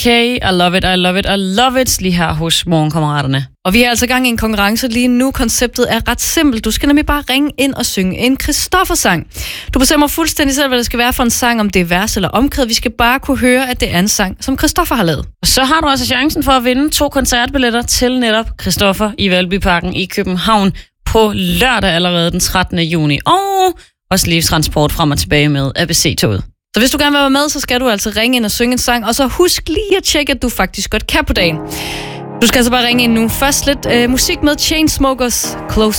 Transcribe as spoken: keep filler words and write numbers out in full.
Okay, I love it, I love it, I love it, lige her hos Morgenkammeraterne. Og vi er altså gang i en konkurrence lige nu. Konceptet er ret simpelt. Du skal nemlig bare ringe ind og synge en Christoffer-sang. Du bestemmer fuldstændig selv, hvad det skal være for en sang, om det er vers eller omkvæd. Vi skal bare kunne høre, at det er en sang, som Christoffer har lavet. Og så har du altså chancen for at vinde to koncertbilletter til netop Christoffer i Valbyparken i København på lørdag allerede den trettende juni. Og også livstransport frem og tilbage med A B C-toget. Så hvis du gerne vil være med, så skal du altså ringe ind og synge en sang, og så husk lige at tjekke, at du faktisk godt kan på dagen. Du skal altså bare ringe ind nu. Først lidt øh, musik med Chainsmokers, Closer.